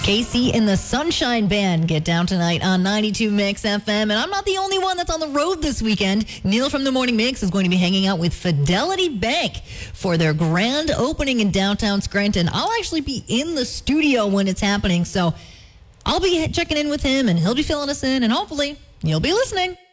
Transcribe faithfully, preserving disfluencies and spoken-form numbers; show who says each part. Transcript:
Speaker 1: Casey and the Sunshine Band get down tonight on ninety-two Mix F M. And I'm not the only one that's on the road this weekend. Neil from the Morning Mix is going to be hanging out with Fidelity Bank for their grand opening in downtown Scranton. I'll actually be in the studio when it's happening, so I'll be checking in with him and he'll be filling us in, and hopefully you'll be listening.